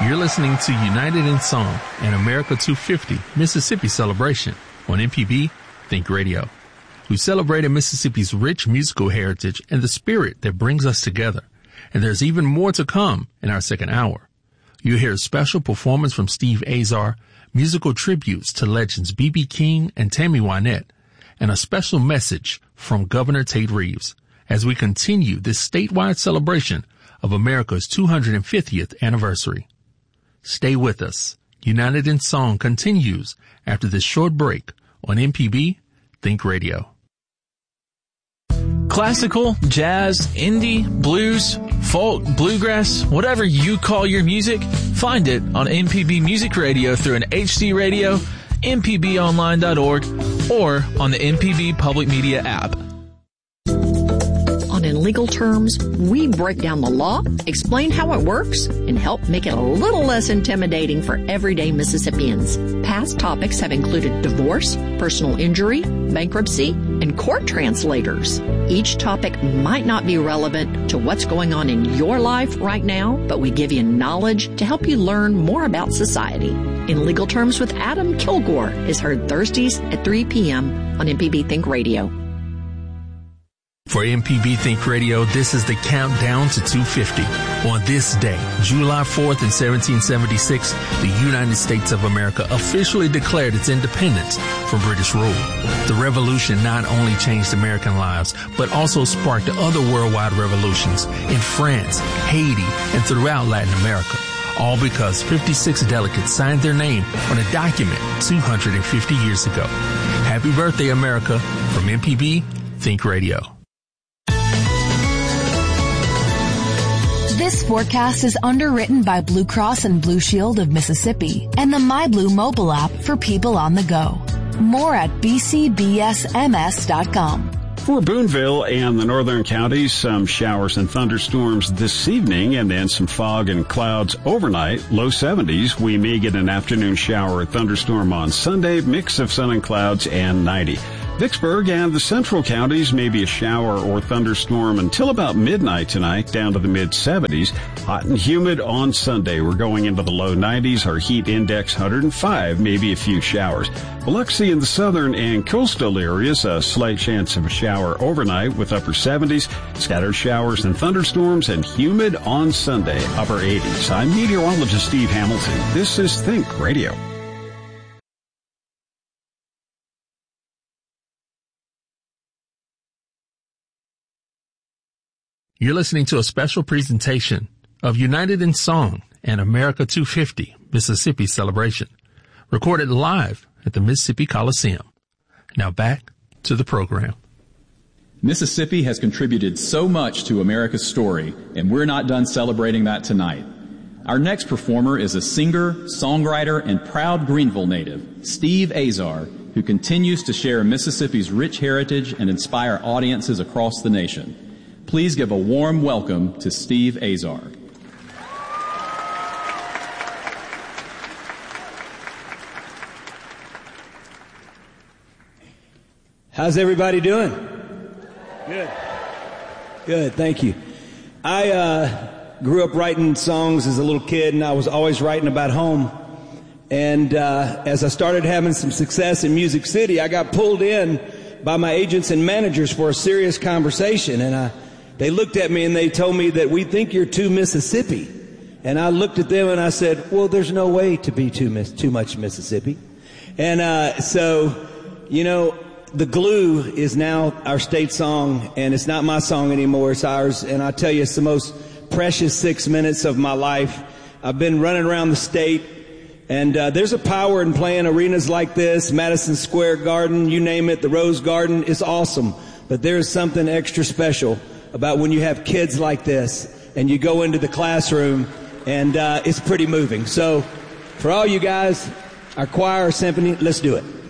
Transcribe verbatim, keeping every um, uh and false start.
You're listening to United in Song and America two fifty Mississippi Celebration on M P B Think Radio. We celebrated Mississippi's rich musical heritage and the spirit that brings us together. And there's even more to come in our second hour. You'll hear a special performance from Steve Azar, musical tributes to legends B B King and Tammy Wynette, and a special message from Governor Tate Reeves as we continue this statewide celebration of America's two hundred fiftieth anniversary. Stay with us. United in Song continues after this short break on M P B Think Radio. Classical, jazz, indie, blues, folk, bluegrass, whatever you call your music, find it on M P B Music Radio through an H D radio, m p b online dot org, or on the M P B Public Media app. On In Legal Terms, we break down the law, explain how it works, and help make it a little less intimidating for everyday Mississippians. Past topics have included divorce, personal injury, bankruptcy, and court translators. Each topic might not be relevant to what's going on in your life right now, but we give you knowledge to help you learn more about society. In Legal Terms with Adam Kilgore is heard Thursdays at three p.m. on M P B Think Radio. For M P B Think Radio, this is the countdown to two fifty. On this day, July fourth in seventeen seventy-six, the United States of America officially declared its independence from British rule. The revolution not only changed American lives, but also sparked other worldwide revolutions in France, Haiti, and throughout Latin America. All because fifty-six delegates signed their name on a document two hundred fifty years ago. Happy birthday, America, from M P B Think Radio. This forecast is underwritten by Blue Cross and Blue Shield of Mississippi and the MyBlue mobile app for people on the go. More at b c b s m s dot com. For Boonville and the northern counties, some showers and thunderstorms this evening and then some fog and clouds overnight, low seventies. We may get an afternoon shower or thunderstorm on Sunday, mix of sun and clouds, and ninety. Vicksburg and the central counties may be a shower or thunderstorm until about midnight tonight, down to the mid seventies. Hot and humid on Sunday. We're going into the low nineties. Our heat index one hundred five, maybe a few showers. Biloxi in the southern and coastal areas, a slight chance of a shower overnight with upper seventies. Scattered showers and thunderstorms and humid on Sunday, upper eighties. I'm meteorologist Steve Hamilton. This is Think Radio. You're listening to a special presentation of United in Song and America two fifty Mississippi Celebration, recorded live at the Mississippi Coliseum. Now back to the program. Mississippi has contributed so much to America's story, and we're not done celebrating that tonight. Our next performer is a singer, songwriter, and proud Greenville native, Steve Azar, who continues to share Mississippi's rich heritage and inspire audiences across the nation. Please give a warm welcome to Steve Azar. How's everybody doing? Good. Good, thank you. I uh, grew up writing songs as a little kid, and I was always writing about home. And uh, as I started having some success in Music City, I got pulled in by my agents and managers for a serious conversation, and I They looked at me and they told me that we think you're too Mississippi. And I looked at them and I said, well, there's no way to be too miss, too much Mississippi. And uh, so, you know, The Glue is now our state song, and it's not my song anymore, it's ours. And I tell you, it's the most precious six minutes of my life. I've been running around the state, and uh, there's a power in playing arenas like this, Madison Square Garden, you name it, the Rose Garden. It's awesome. But there is something extra special about when you have kids like this and you go into the classroom, and uh, it's pretty moving. So for all you guys, our choir, our symphony, let's do it.